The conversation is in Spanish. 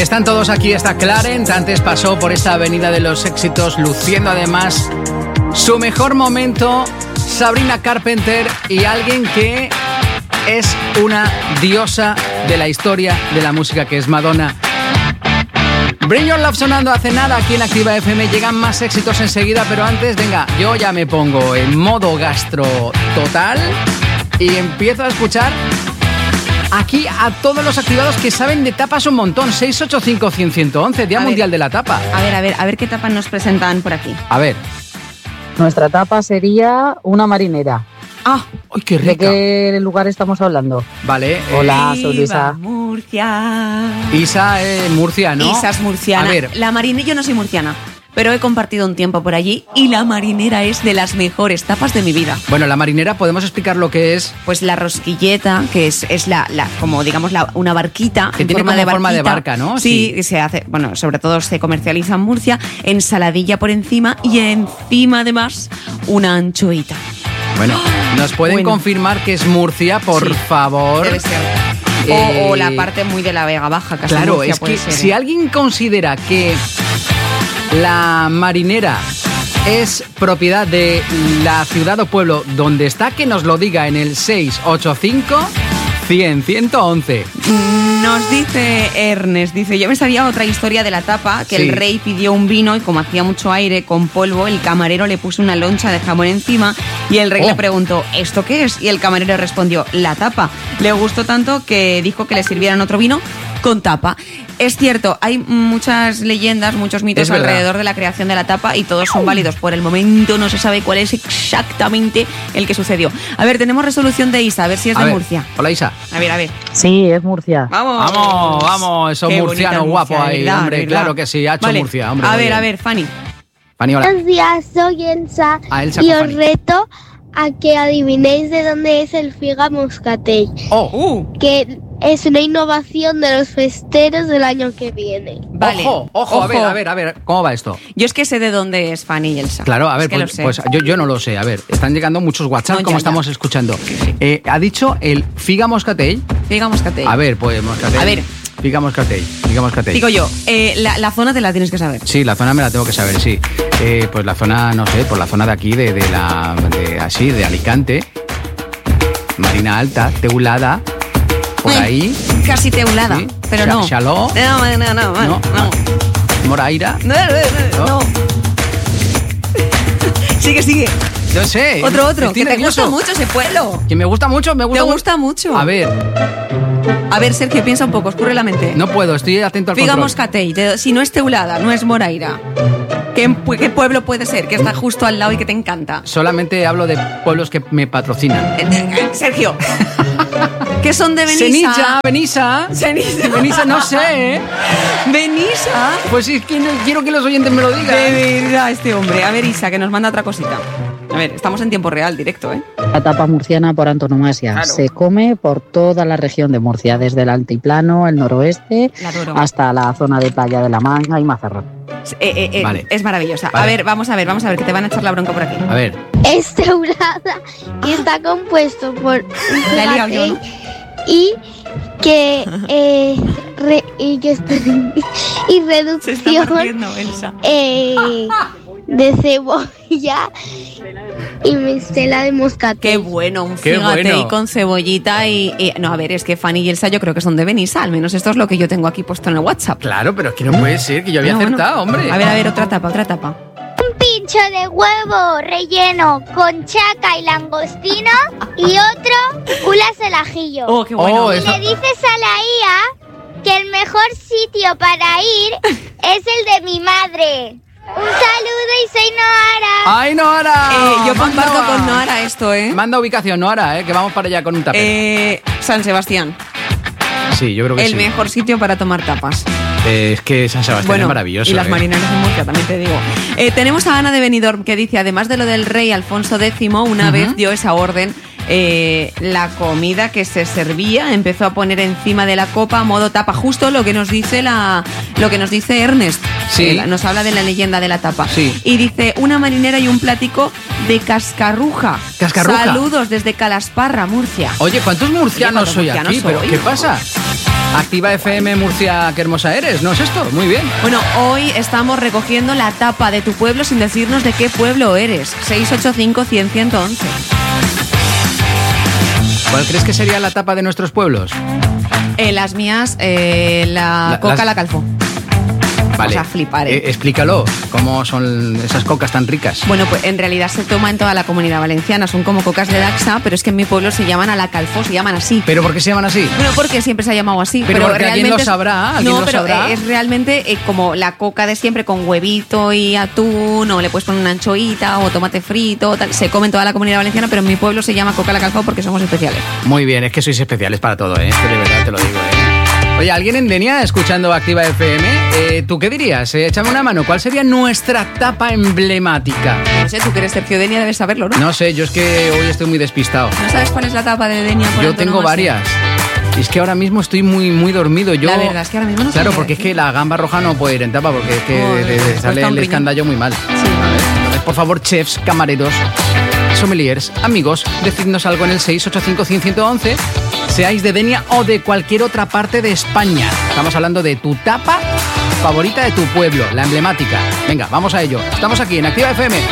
están todos aquí, está Clarence. Antes pasó por esta avenida de los éxitos, luciendo además su mejor momento, Sabrina Carpenter, y alguien que es una diosa de la historia de la música, que es Madonna. Bring Your Love sonando hace nada aquí en Activa FM. Llegan más éxitos enseguida, pero antes, venga, yo ya me pongo en modo gastro total y empiezo a escuchar aquí a todos los activados que saben de tapas un montón. 685-100-111, Día Mundial de la Tapa. A ver qué tapas nos presentan por aquí. A ver. Nuestra tapa sería una marinera. ¡Ah! ¡Ay, qué rica! ¿De qué lugar estamos hablando? Vale. Hola, soy Isa. Murcia. Isa es Murcia, ¿no? Isa es murciana. A ver. La marinera, yo no soy murciana, pero he compartido un tiempo por allí y la marinera es de las mejores tapas de mi vida. Bueno, la marinera, ¿podemos explicar lo que es? Pues la rosquilleta, que es la como digamos una barquita. Que tiene como forma de barca, ¿no? Sí, se hace, bueno, sobre todo se comercializa en Murcia, ensaladilla por encima y encima además una anchoita. Bueno, ¿nos pueden confirmar que es Murcia, por favor? Debe ser. O la parte muy de la Vega Baja, casi. Claro, Murcia es puede que ser, si alguien considera que la marinera es propiedad de la ciudad o pueblo donde está, que nos lo diga en el 685-100-111. Nos dice Ernest, dice, yo me sabía otra historia de la tapa, que el rey pidió un vino y como hacía mucho aire con polvo, el camarero le puso una loncha de jamón encima y el rey le preguntó, ¿esto qué es? Y el camarero respondió, la tapa. Le gustó tanto que dijo que le sirvieran otro vino con tapa. Es cierto, hay muchas leyendas, muchos mitos alrededor de la creación de la tapa y todos son válidos. Por el momento no se sabe cuál es exactamente el que sucedió. A ver, tenemos resolución de Isa, a ver si es de Murcia. Hola, Isa. A ver. Sí, es Murcia. ¡Vamos! Eso murciano guapo ahí, ¿verdad? Hombre, ¿verdad? Claro que sí, ha hecho Murcia, hombre. A ver, Fanny. Fanny, hola. Buenos días, soy Elsa y os reto a que adivinéis de dónde es el Figa Moscatell. Que es una innovación de los festeros del año que viene. Vale. Ojo. A ver, ¿cómo va esto? Yo es que sé de dónde es Fanny y Elsa. Claro, a ver, pues yo no lo sé. A ver, están llegando muchos WhatsApp, como estamos escuchando. Ha dicho el Figa Moscatell. Figa Moscatell. A ver, pues Moscatell. A ver. Figa Moscatell. Digo yo, la zona te la tienes que saber. Sí, la zona me la tengo que saber, sí. Pues la zona, no sé, por la zona de aquí, de Alicante. Marina Alta, Teulada. Por ahí. Casi Teulada, ¿sí? Pero no. Xaló. No. Moraira. No. Sigue. Yo sé. Otro. Que te gusta mucho ese pueblo. Que me gusta mucho. Te gusta mucho. A ver, Sergio, piensa un poco, escurre la mente. no puedo, estoy atento al control. Figa Moscatell, si no es Teulada, no es Moraira. ¿Qué pueblo puede ser que está justo al lado y que te encanta? Solamente hablo de pueblos que me patrocinan. Sergio. ¿Qué son de Benissa? Benissa, no sé, ¿eh? ¿Benissa? Pues es que quiero que los oyentes me lo digan. De verdad, este hombre. A ver, Isa, que nos manda otra cosita. A ver, estamos en tiempo real, directo, ¿eh? La tapa murciana por antonomasia. Claro. Se come por toda la región de Murcia, desde el altiplano, el noroeste, hasta la zona de Playa de la Manga y Mazarrón. Vale. Es maravillosa. Vale. A ver, vamos a ver, que te van a echar la bronca por aquí. A ver. Es Teulada y está compuesto por un Moscatell y que y reducción de cebolla y mistela de moscatel. Qué bueno, un fígate con cebollita y... No, a ver, es que Fanny y Elsa yo creo que son de Benissa, al menos esto es lo que yo tengo aquí puesto en el WhatsApp. Claro, pero es que no puede ser, que yo había acertado, hombre. A ver, otra tapa. Un pincho de huevo relleno con chaca y langostino y otro gulas al ajillo. Oh, qué bueno. Y le dices a la IA que el mejor sitio para ir es el de mi madre. Un saludo y soy Noara. ¡Ay, Noara! Yo comparto con Noara esto, ¿eh? Manda ubicación, Noara, que vamos para allá con un tapete. San Sebastián. Sí, yo creo que el mejor sitio para tomar tapas. Es que San Sebastián es maravilloso. Y las marineras de Murcia, también te digo. Tenemos a Ana de Benidorm que dice, además de lo del rey Alfonso X, una vez dio esa orden, la comida que se servía empezó a poner encima de la copa a modo tapa, justo lo que nos dice Ernest. Sí. Nos habla de la leyenda de la tapa. Sí. Y dice, una marinera y un plático de cascarruja. ¿Cascarruja? Saludos desde Calasparra, Murcia. Oye, ¿cuántos murcianos soy aquí? ¿Pero qué pasa? Activa FM Murcia, qué hermosa eres, ¿no es esto? Muy bien. Bueno, hoy estamos recogiendo la tapa de tu pueblo sin decirnos de qué pueblo eres. 685-100-111. ¿Cuál crees que sería la tapa de nuestros pueblos? Las mías, la coca la calfó. Vale. O sea, flipar, ¿eh? Explícalo, ¿cómo son esas cocas tan ricas? Bueno, pues en realidad se toma en toda la Comunidad Valenciana, son como cocas de Daxa, pero es que en mi pueblo se llaman a la calfó, se llaman así. ¿Pero por qué se llaman así? Bueno, porque siempre se ha llamado así. Pero porque alguien lo sabrá, es realmente como la coca de siempre con huevito y atún, o le puedes poner una anchoita o tomate frito, tal. Se come en toda la Comunidad Valenciana, pero en mi pueblo se llama coca a la calfó porque somos especiales. Muy bien, es que sois especiales para todo, ¿eh? De verdad te lo digo, ¿eh? Oye, ¿alguien en Denia escuchando Activa FM? ¿Tú qué dirías? Échame una mano. ¿Cuál sería nuestra tapa emblemática? No sé, tú que eres Sergio Denia debes saberlo, ¿no? No sé, yo es que hoy estoy muy despistado. ¿No sabes cuál es la tapa de Denia? Yo tengo varias. Y es que ahora mismo estoy muy dormido. La verdad es que ahora mismo no sé. Claro, porque es que la gamba roja no puede ir en tapa porque es que sale el escandallo muy mal. Sí. A ver, entonces, por favor, chefs, camareros, sommeliers, amigos, decidnos algo en el 685-100-111. Seáis de Denia o de cualquier otra parte de España. Estamos hablando de tu tapa favorita de tu pueblo, la emblemática. Venga, vamos a ello. Estamos aquí en Activa FM.